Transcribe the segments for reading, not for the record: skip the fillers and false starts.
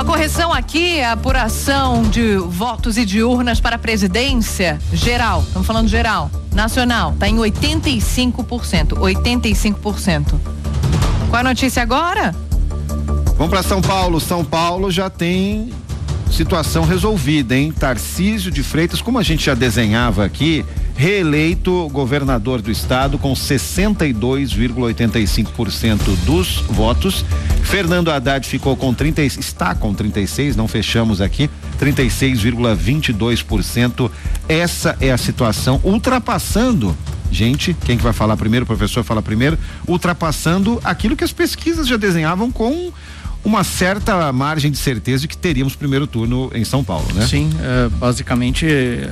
Uma correção aqui, a apuração de votos e de urnas para a presidência geral, estamos falando geral, nacional, está em 85%. 85%. Qual a notícia agora? Vamos para São Paulo. São Paulo já tem situação resolvida, hein? Tarcísio de Freitas, como a gente já desenhava aqui, reeleito governador do estado com 62,85% dos votos. Fernando Haddad ficou com está com 36, não fechamos aqui, 36,22%. Essa é a situação, ultrapassando, gente, quem que vai falar primeiro? O professor fala primeiro, ultrapassando aquilo que as pesquisas já desenhavam com uma certa margem de certeza de que teríamos primeiro turno em São Paulo, né? Sim, basicamente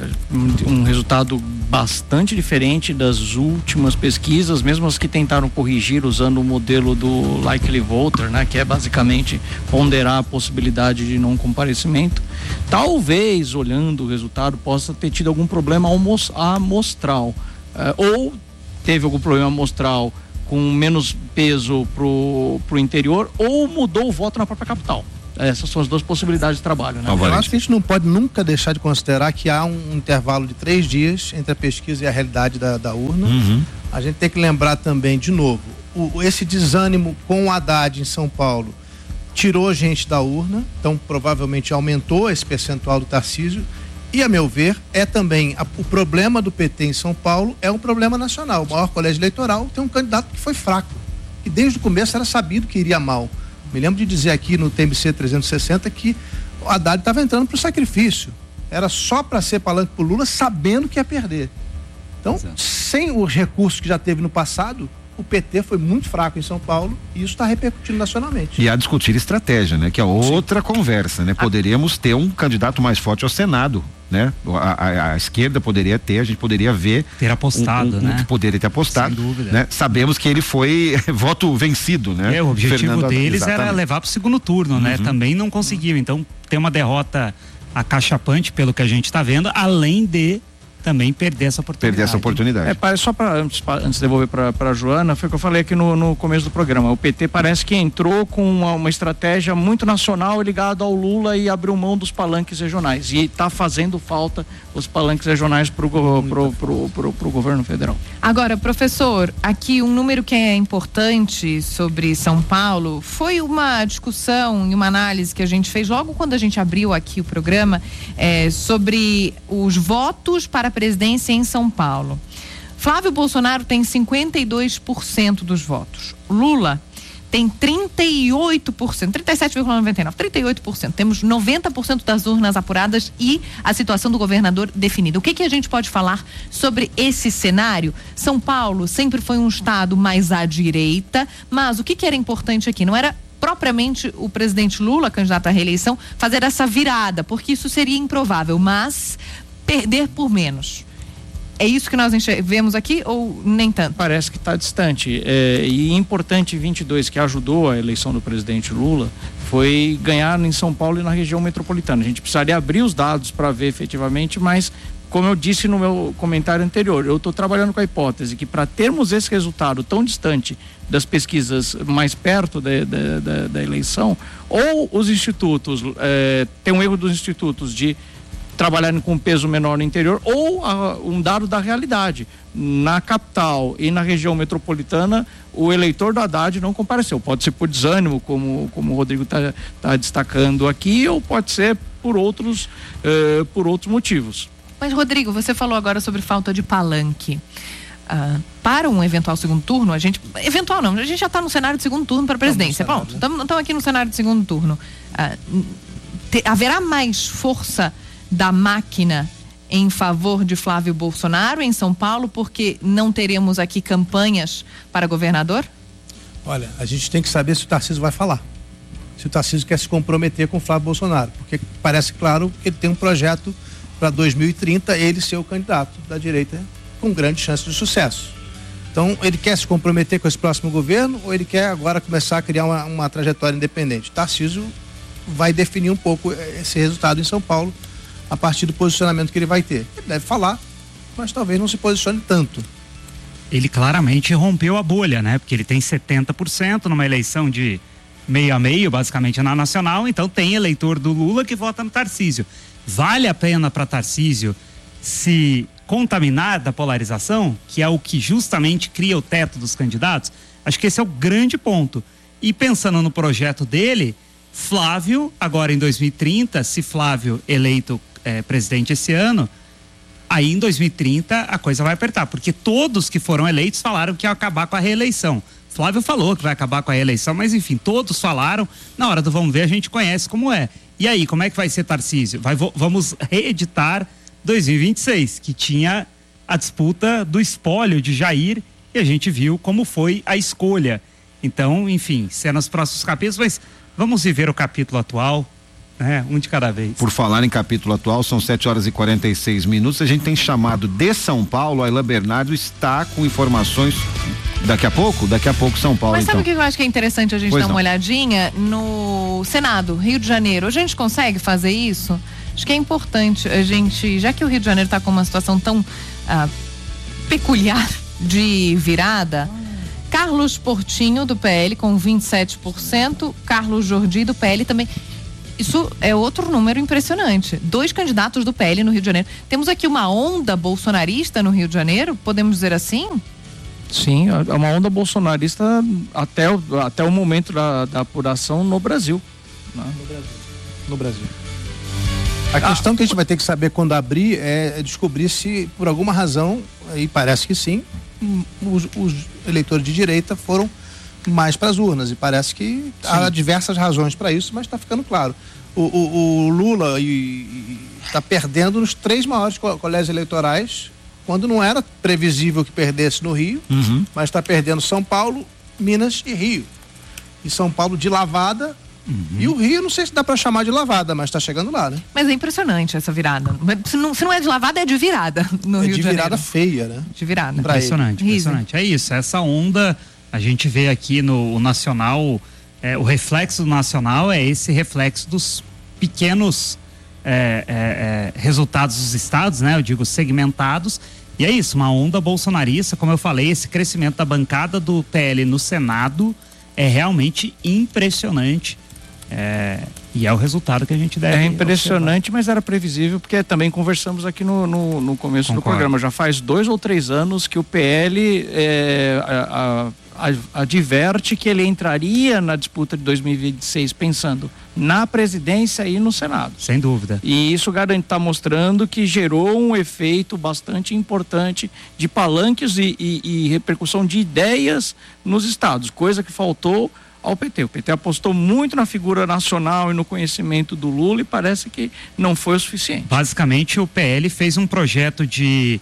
um resultado bastante diferente das últimas pesquisas, mesmo as que tentaram corrigir usando o modelo do likely voter, né? Que é basicamente ponderar a possibilidade de não comparecimento. Talvez, olhando o resultado, possa ter tido algum problema amostral, ou teve algum problema amostral com menos peso pro interior, ou mudou o voto na própria capital. Essas são as duas possibilidades de trabalho, né? Eu acho que a gente não pode nunca deixar de considerar que há um intervalo de 3 dias entre a pesquisa e a realidade da urna. Uhum. A gente tem que lembrar também, de novo, esse desânimo com o Haddad em São Paulo tirou gente da urna, então provavelmente aumentou esse percentual do Tarcísio. E, a meu ver, é também o problema do PT em São Paulo é um problema nacional. O maior colégio eleitoral tem um candidato que foi fraco, que desde o começo era sabido que iria mal. Me lembro de dizer aqui no TMC 360 que o Haddad estava entrando para o sacrifício. Era só para ser palanque pro Lula, sabendo que ia perder. Então, sem os recursos que já teve no passado, o PT foi muito fraco em São Paulo e isso está repercutindo nacionalmente. E a discutir estratégia, né? Que é outra conversa, né? Poderíamos ter um candidato mais forte ao Senado, né? A esquerda poderia ter, a gente poderia ver. Ter apostado, né? Poderia ter apostado. Sem dúvida. Né? Sabemos que ele foi voto vencido, né? O objetivo deles exatamente. era levar para o segundo turno, né? Também não conseguiu. Então, tem uma derrota acachapante pelo que a gente está vendo, além de também perder essa oportunidade. Parece só antes de devolver para Joana, foi o que eu falei aqui no começo do programa. O PT parece que entrou com uma estratégia muito nacional ligada ao Lula e abriu mão dos palanques regionais. E está fazendo falta os palanques regionais pro governo federal. Agora, professor, aqui um número que é importante sobre São Paulo foi uma discussão e uma análise que a gente fez logo quando a gente abriu aqui o programa sobre os votos para a presidência em São Paulo. Flávio Bolsonaro tem 52% dos votos. Lula tem 38%, 37,99%, 38%. Temos 90% das urnas apuradas e a situação do governador definida. O que a gente pode falar sobre esse cenário? São Paulo sempre foi um estado mais à direita, mas o que era importante aqui? Não era propriamente o presidente Lula, candidato à reeleição, fazer essa virada, porque isso seria improvável, mas perder por menos. É isso que nós vemos aqui ou nem tanto? Parece que está distante. E importante 22, que ajudou a eleição do presidente Lula, foi ganhar em São Paulo e na região metropolitana. A gente precisaria abrir os dados para ver efetivamente, mas como eu disse no meu comentário anterior, eu estou trabalhando com a hipótese que para termos esse resultado tão distante das pesquisas mais perto da eleição, ou os institutos, tem um erro dos institutos de trabalharem com peso menor no interior, ou um dado da realidade. Na capital e na região metropolitana, o eleitor do Haddad não compareceu. Pode ser por desânimo, como o Rodrigo tá destacando aqui, ou pode ser por outros motivos. Mas, Rodrigo, você falou agora sobre falta de palanque. Para um eventual segundo turno, a gente já está no cenário de segundo turno para a presidência. Pronto, estamos aqui no cenário de segundo turno. Haverá mais força da máquina em favor de Flávio Bolsonaro em São Paulo, porque não teremos aqui campanhas para governador? Olha, a gente tem que saber se o Tarcísio vai falar. Se o Tarcísio quer se comprometer com o Flávio Bolsonaro, porque parece claro que ele tem um projeto para 2030, ele ser o candidato da direita com grande chance de sucesso. Então, ele quer se comprometer com esse próximo governo ou ele quer agora começar a criar uma trajetória independente? Tarcísio vai definir um pouco esse resultado em São Paulo a partir do posicionamento que ele vai ter. Ele deve falar, mas talvez não se posicione tanto. Ele claramente rompeu a bolha, né? Porque ele tem 70% numa eleição de meio a meio, basicamente, na nacional, então tem eleitor do Lula que vota no Tarcísio. Vale a pena para Tarcísio se contaminar da polarização, que é o que justamente cria o teto dos candidatos? Acho que esse é o grande ponto. E pensando no projeto dele, Flávio, agora em 2030, se Flávio eleito presidente esse ano, aí em 2030 a coisa vai apertar, porque todos que foram eleitos falaram que ia acabar com a reeleição. Flávio falou que vai acabar com a reeleição, mas enfim, todos falaram. Na hora do vamos ver, a gente conhece como é. E aí, como é que vai ser, Tarcísio? Vamos reeditar 2026, que tinha a disputa do espólio de Jair, e a gente viu como foi a escolha. Então, enfim, cenas próximos capítulos, mas vamos viver o capítulo atual, né? Um de cada vez. Por falar em capítulo atual, são 7h46. A gente tem chamado de São Paulo, a Aylan Bernardo está com informações. Daqui a pouco São Paulo. Mas sabe então. o que eu acho que é interessante a gente dar uma olhadinha no Senado, Rio de Janeiro? A gente consegue fazer isso? Acho que é importante a gente, já que o Rio de Janeiro está com uma situação tão peculiar de virada, Carlos Portinho do PL com 27%, Carlos Jordi do PL também. Isso é outro número impressionante. 2 candidatos do PL no Rio de Janeiro. Temos aqui uma onda bolsonarista no Rio de Janeiro, podemos dizer assim? Sim, é uma onda bolsonarista até o momento da apuração no Brasil. Né? No Brasil. A questão que a gente vai ter que saber quando abrir é descobrir se, por alguma razão, e parece que sim, os eleitores de direita foram mais para as urnas, e parece que há diversas razões para isso, mas está ficando claro. O Lula está perdendo nos 3 maiores colégios eleitorais, quando não era previsível que perdesse no Rio, mas está perdendo São Paulo, Minas e Rio. E São Paulo de lavada, e o Rio, não sei se dá para chamar de lavada, mas está chegando lá, né? Mas é impressionante essa virada. Se não é de lavada, é de virada no Rio de Janeiro. É de virada feia, né? De virada. Impressionante. É isso, essa onda, a gente vê aqui no Nacional, o reflexo do Nacional é esse reflexo dos pequenos resultados dos estados, né? Eu digo segmentados. E é isso, uma onda bolsonarista, como eu falei, esse crescimento da bancada do PL no Senado é realmente impressionante. E é o resultado que a gente deve. É impressionante, mas era previsível, porque também conversamos aqui no começo do programa. Já faz 2 ou 3 anos que o PL adverte que ele entraria na disputa de 2026 pensando na presidência e no Senado. Sem dúvida. E isso está mostrando que gerou um efeito bastante importante de palanques e repercussão de ideias nos estados, coisa que faltou ao PT. O PT apostou muito na figura nacional e no conhecimento do Lula e parece que não foi o suficiente. Basicamente, o PL fez um projeto de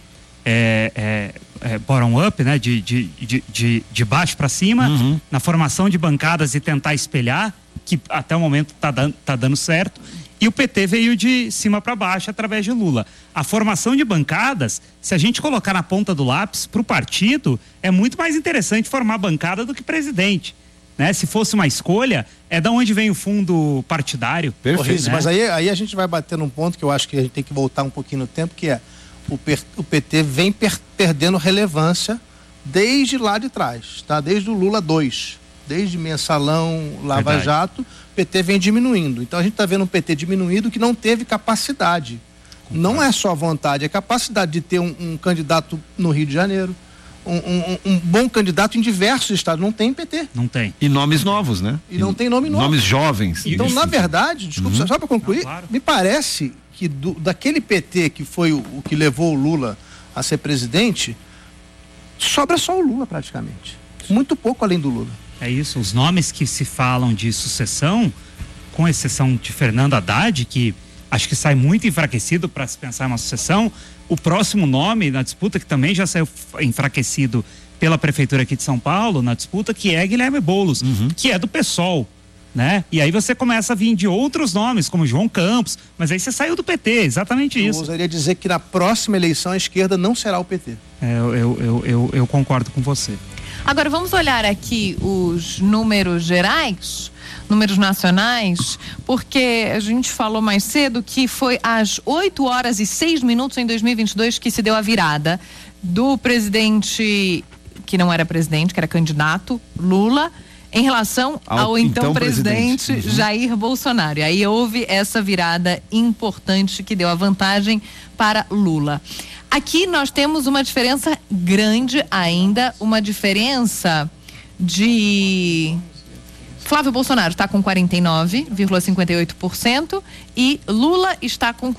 bottom-up, né? De baixo para cima, na formação de bancadas e tentar espelhar, que até o momento tá dando certo. E o PT veio de cima para baixo através de Lula. A formação de bancadas, se a gente colocar na ponta do lápis para o partido, é muito mais interessante formar bancada do que presidente. Né? Se fosse uma escolha, é da onde vem o fundo partidário. Perfeito, né? Mas aí a gente vai bater num ponto que eu acho que a gente tem que voltar um pouquinho no tempo, que é o PT vem perdendo relevância desde lá de trás, tá? Desde o Lula 2, desde Mensalão, Lava Jato, o PT vem diminuindo. Então a gente está vendo um PT diminuído que não teve capacidade. Não é só vontade, é capacidade de ter um candidato no Rio de Janeiro, um bom candidato em diversos estados. Não tem PT. Não tem. E nomes novos, né? E não tem nome novo. Nomes jovens. Então, na verdade, desculpa, só para concluir, claro. Me parece que daquele PT que foi o que levou o Lula a ser presidente, sobra só o Lula praticamente. Muito pouco além do Lula. É isso, os nomes que se falam de sucessão, com exceção de Fernando Haddad, que acho que sai muito enfraquecido para se pensar em uma sucessão. O próximo nome na disputa, que também já saiu enfraquecido pela prefeitura aqui de São Paulo, na disputa, que é Guilherme Boulos, que é do PSOL, né? E aí você começa a vir de outros nomes, como João Campos, mas aí você saiu do PT, exatamente isso. Eu ousaria dizer que na próxima eleição a esquerda não será o PT. Eu concordo com você. Agora vamos olhar aqui os números gerais, números nacionais, porque a gente falou mais cedo que foi às 8h06 em 2022 que se deu a virada do presidente, que não era presidente, que era candidato, Lula, em relação ao então presidente Jair Bolsonaro. E aí houve essa virada importante que deu a vantagem para Lula. Aqui nós temos uma diferença grande ainda, uma diferença de... Flávio Bolsonaro está com 49,58% e Lula está com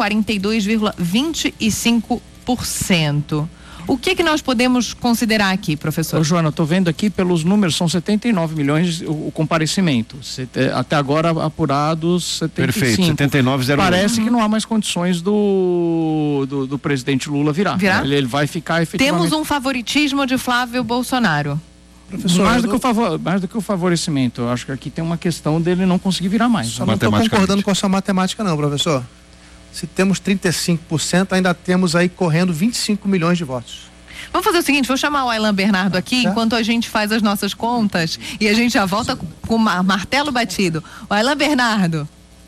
42,25%. O que nós podemos considerar aqui, professor? Ô, Joana, eu estou vendo aqui pelos números, são 79 milhões o comparecimento. Até agora apurados 75. Perfeito, 79,08. Parece que não há mais condições do presidente Lula virar. Ele vai ficar efetivamente... Temos um favoritismo de Flávio Bolsonaro. Professor, mais do que o favorecimento, eu acho que aqui tem uma questão dele não conseguir virar mais. Só não estou concordando com a sua matemática não, professor. Se temos 35%, ainda temos aí correndo 25 milhões de votos. Vamos fazer o seguinte, vou chamar o Aylan Bernardo aqui, enquanto a gente faz as nossas contas, e a gente já volta com o martelo batido. O Aylan Bernardo.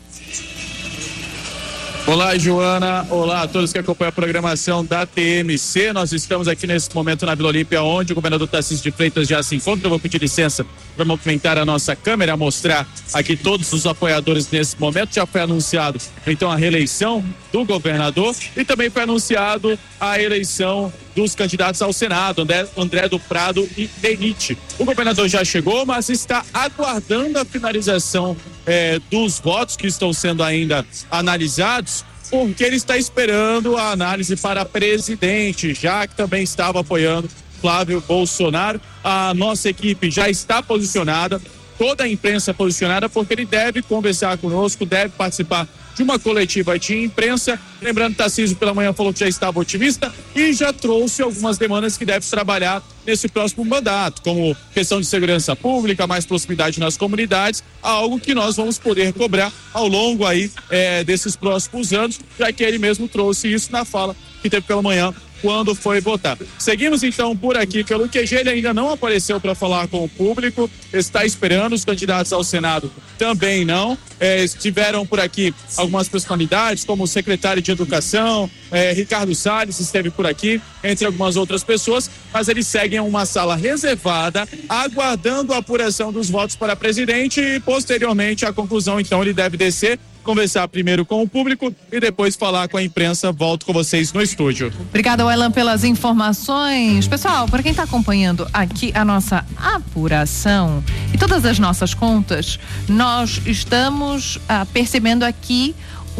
Olá, Joana. Olá a todos que acompanham a programação da TMC. Nós estamos aqui nesse momento na Vila Olímpia, onde o governador Tarcísio de Freitas já se encontra. Eu vou pedir licença para movimentar a nossa câmera, mostrar aqui todos os apoiadores nesse momento. Já foi anunciado, então, a reeleição do governador e também foi anunciado a eleição dos candidatos ao Senado, André do Prado e Benite. O governador já chegou, mas está aguardando a finalização dos votos que estão sendo ainda analisados, porque ele está esperando a análise para presidente, já que também estava apoiando Flávio Bolsonaro. A nossa equipe já está posicionada, toda a imprensa posicionada, porque ele deve conversar conosco, deve participar de uma coletiva de imprensa. Lembrando, Tarcísio pela manhã falou que já estava otimista e já trouxe algumas demandas que deve trabalhar nesse próximo mandato, como questão de segurança pública, mais proximidade nas comunidades, algo que nós vamos poder cobrar ao longo aí desses próximos anos, já que ele mesmo trouxe isso na fala que teve pela manhã quando foi votar. Seguimos então por aqui pelo QG, ele ainda não apareceu para falar com o público, está esperando, os candidatos ao Senado também não, estiveram por aqui algumas personalidades, como o secretário de Educação, Ricardo Salles esteve por aqui, entre algumas outras pessoas, mas eles seguem uma sala reservada, aguardando a apuração dos votos para presidente e posteriormente a conclusão, então ele deve descer, conversar primeiro com o público e depois falar com a imprensa. Volto com vocês no estúdio. Obrigada, Aylan, pelas informações. Pessoal, para quem está acompanhando aqui a nossa apuração e todas as nossas contas, nós estamos percebendo aqui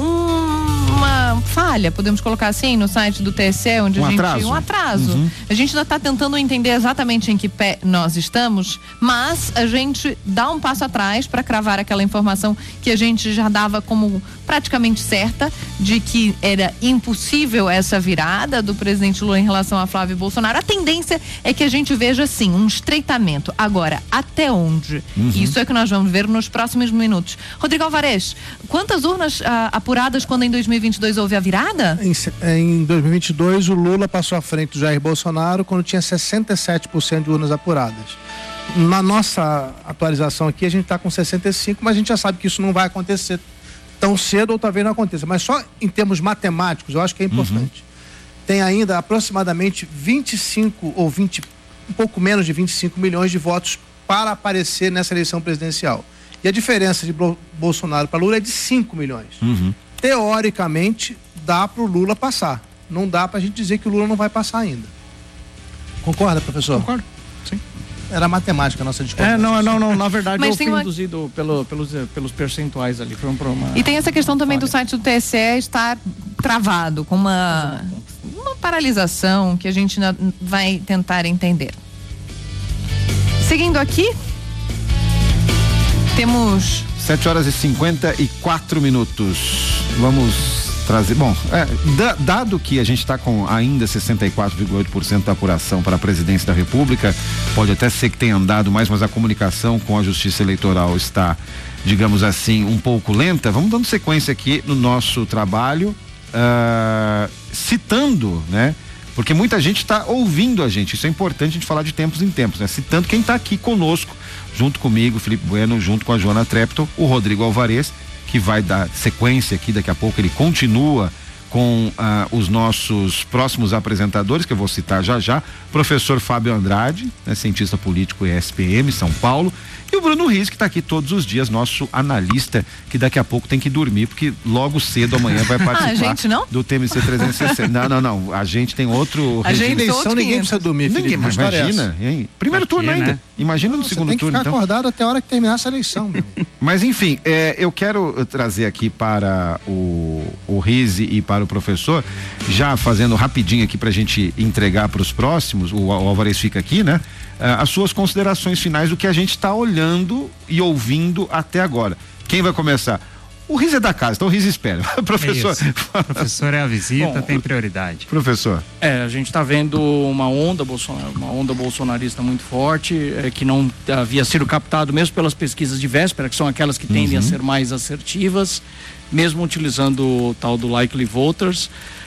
uma falha, podemos colocar assim, no site do TSE, onde um atraso. Uhum. A gente ainda está tentando entender exatamente em que pé nós estamos, mas a gente dá um passo atrás para cravar aquela informação que a gente já dava como praticamente certa, de que era impossível essa virada do presidente Lula em relação a Flávio Bolsonaro. A tendência é que a gente veja, sim, um estreitamento. Agora, até onde? Isso é que nós vamos ver nos próximos minutos. Rodrigo Alvarez, quantas urnas apuradas quando em 2022 houve a virada? Em 2022 o Lula passou à frente do Jair Bolsonaro quando tinha 67% de urnas apuradas. Na nossa atualização aqui a gente está com 65%, mas a gente já sabe que isso não vai acontecer tão cedo ou talvez não aconteça, mas só em termos matemáticos eu acho que é importante. Tem ainda aproximadamente 25 ou 20, um pouco menos de 25 milhões de votos para aparecer nessa eleição presidencial. E a diferença de Bolsonaro para Lula é de 5 milhões. Teoricamente, dá para o Lula passar. Não dá para a gente dizer que o Lula não vai passar ainda. Concorda, professor? Concordo, sim. Era matemática a nossa discussão. Não, na verdade mas eu fui induzido pelos percentuais ali. Foi uma e tem essa questão também do site do TSE estar travado, com uma paralisação que a gente vai tentar entender. Seguindo aqui, temos 7h54. Vamos trazer, dado que a gente está com ainda 64,8% da apuração para a presidência da República, pode até ser que tenha andado mais, mas a comunicação com a Justiça Eleitoral está, digamos assim, um pouco lenta. Vamos dando sequência aqui no nosso trabalho, citando, né? Porque muita gente está ouvindo a gente, isso é importante a gente falar de tempos em tempos, né? Citando quem está aqui conosco, junto comigo, Felipe Bueno, junto com a Joana Trepton, o Rodrigo Alvarez, que vai dar sequência aqui, daqui a pouco ele continua com os nossos próximos apresentadores, que eu vou citar já, professor Fábio Andrade, né, cientista político ESPM, São Paulo, e o Bruno Riz, que está aqui todos os dias, nosso analista, que daqui a pouco tem que dormir, porque logo cedo amanhã vai participar a gente não? do TMC 360. Não, a gente tem outro regime. Eleição ninguém precisa dormir, Felipe. Imagina, hein? Primeiro turno ainda. Né? Imagina no segundo turno, então. Tem que ficar acordado até a hora que terminar essa eleição. Mas enfim, eu quero trazer aqui para o Rize e para o professor, já fazendo rapidinho aqui para a gente entregar para os próximos, o Alvarez fica aqui, né? As suas considerações finais do que a gente está olhando e ouvindo até agora. Quem vai começar? O Riz é da casa, então o Riz espera. Professor. O professor é a visita, tem prioridade. Professor. A gente está vendo uma onda bolsonarista muito forte, que não havia sido captado mesmo pelas pesquisas de véspera, que são aquelas que tendem a ser mais assertivas, mesmo utilizando o tal do likely voters.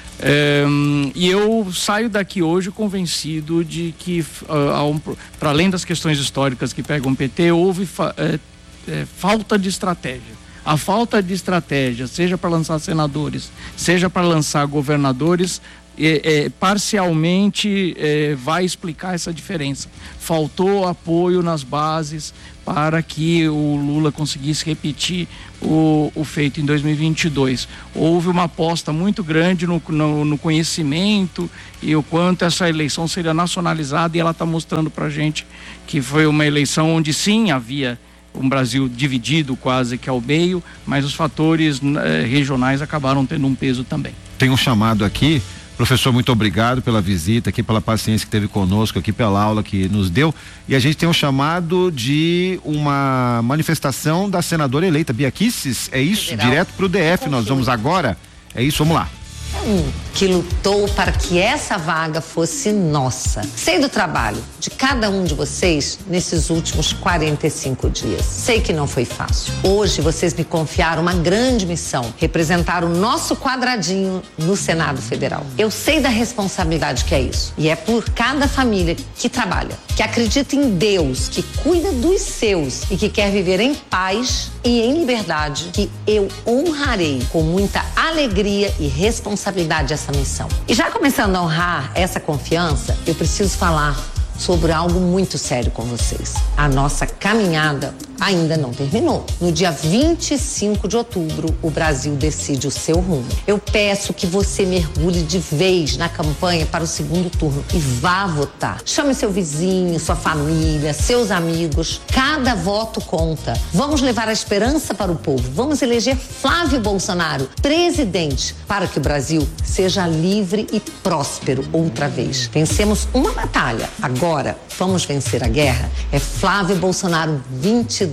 E eu saio daqui hoje convencido de que, para além das questões históricas que pegam o PT, houve falta de estratégia. A falta de estratégia, seja para lançar senadores, seja para lançar governadores, parcialmente vai explicar essa diferença. Faltou apoio nas bases para que o Lula conseguisse repetir o feito em 2022. Houve uma aposta muito grande no conhecimento e o quanto essa eleição seria nacionalizada, e ela está mostrando para a gente que foi uma eleição onde sim havia um Brasil dividido quase que ao meio, mas os fatores regionais acabaram tendo um peso também. Tem um chamado aqui. Professor, muito obrigado pela visita aqui, pela paciência que teve conosco aqui, pela aula que nos deu. E a gente tem um chamado de uma manifestação da senadora eleita Bia Kicis, é isso? Federal. Direto para o DF, nós vamos agora. É isso, vamos lá. Que lutou para que essa vaga fosse nossa. Sei do trabalho de cada um de vocês nesses últimos 45 dias. Sei que não foi fácil. Hoje vocês me confiaram uma grande missão: representar o nosso quadradinho no Senado Federal. Eu sei da responsabilidade que é isso. E é por cada família que trabalha, que acredita em Deus, que cuida dos seus e que quer viver em paz e em liberdade, que eu honrarei com muita alegria e responsabilidade essa missão. E já começando a honrar essa confiança, eu preciso falar sobre algo muito sério com vocês. A nossa caminhada ainda não terminou. No dia 25 de outubro, o Brasil decide o seu rumo. Eu peço que você mergulhe de vez na campanha para o segundo turno e vá votar. Chame seu vizinho, sua família, seus amigos. Cada voto conta. Vamos levar a esperança para o povo. Vamos eleger Flávio Bolsonaro presidente para que o Brasil seja livre e próspero outra vez. Vencemos uma batalha. Agora, vamos vencer a guerra. É Flávio Bolsonaro 22.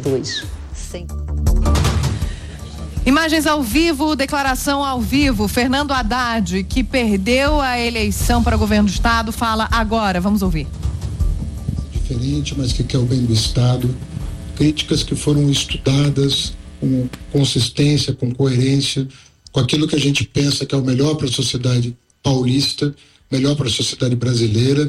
Imagens ao vivo, declaração ao vivo. Fernando Haddad, que perdeu a eleição para governo do estado, fala agora. Vamos ouvir. Diferente, mas que quer o bem do estado. Críticas que foram estudadas com consistência, com coerência, com aquilo que a gente pensa que é o melhor para a sociedade paulista, melhor para a sociedade brasileira.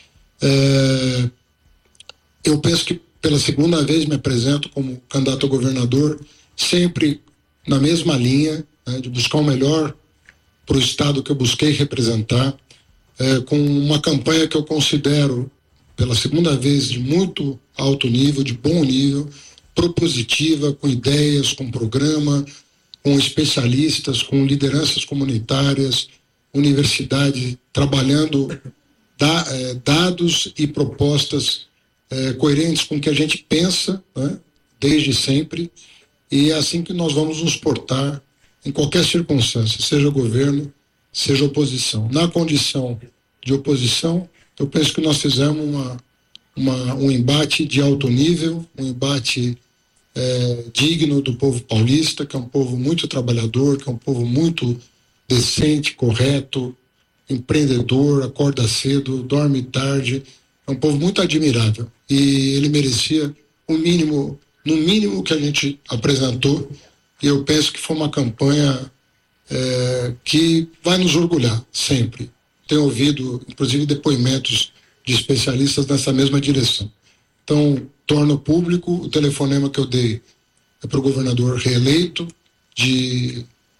Eu penso que pela segunda vez me apresento como candidato a governador, sempre na mesma linha, né, de buscar o melhor para o estado que eu busquei representar, com uma campanha que eu considero, pela segunda vez, de muito alto nível, de bom nível, propositiva, com ideias, com programa, com especialistas, com lideranças comunitárias, universidade, trabalhando dados e propostas coerentes com o que a gente pensa, né, desde sempre, e é assim que nós vamos nos portar em qualquer circunstância, seja governo, seja oposição. Na condição de oposição, eu penso que nós fizemos um embate de alto nível, um embate digno do povo paulista, que é um povo muito trabalhador, que é um povo muito decente, correto, empreendedor, acorda cedo, dorme tarde. É um povo muito admirável e ele merecia no mínimo que a gente apresentou, e eu penso que foi uma campanha que vai nos orgulhar sempre. Tenho ouvido, inclusive, depoimentos de especialistas nessa mesma direção. Então, torno público o telefonema que eu dei para o governador reeleito, de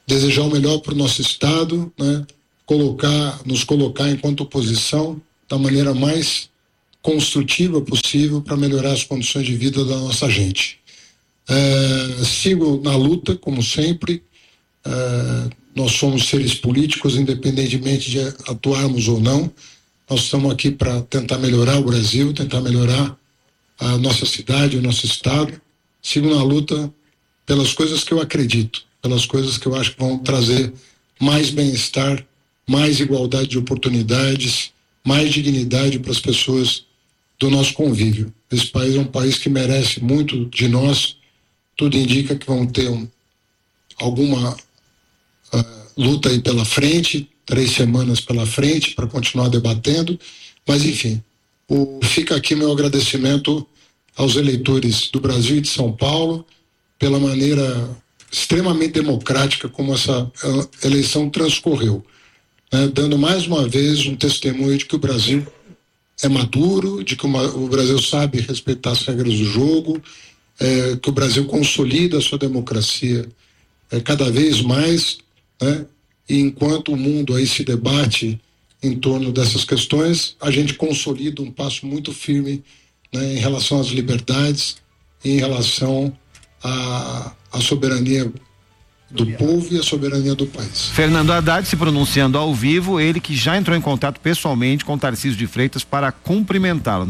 desejar o melhor para o nosso Estado, né? Nos colocar enquanto oposição da maneira mais construtiva possível para melhorar as condições de vida da nossa gente. Sigo na luta, como sempre. Nós somos seres políticos, independentemente de atuarmos ou não. Nós estamos aqui para tentar melhorar o Brasil, tentar melhorar a nossa cidade, o nosso Estado. Sigo na luta pelas coisas que eu acredito, pelas coisas que eu acho que vão trazer mais bem-estar, mais igualdade de oportunidades, mais dignidade para as pessoas do nosso convívio. Esse país é um país que merece muito de nós. Tudo indica que vão ter alguma luta aí pela frente, 3 semanas pela frente para continuar debatendo, mas enfim, fica aqui meu agradecimento aos eleitores do Brasil e de São Paulo pela maneira extremamente democrática como essa eleição transcorreu, né? Dando mais uma vez um testemunho de que o Brasil é maduro, de que o Brasil sabe respeitar as regras do jogo, que o Brasil consolida a sua democracia cada vez mais, né? E enquanto o mundo aí se debate em torno dessas questões, a gente consolida um passo muito firme, né, em relação às liberdades, em relação à soberania do povo e a soberania do país. Fernando Haddad se pronunciando ao vivo, ele que já entrou em contato pessoalmente com Tarcísio de Freitas para cumprimentá-lo.